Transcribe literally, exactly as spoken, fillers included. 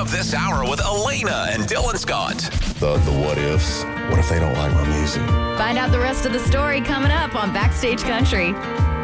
up this hour with Elena and Dylan Scott. The, the what ifs. What if they don't like my music? Find out the rest of the story coming up on Backstage Country.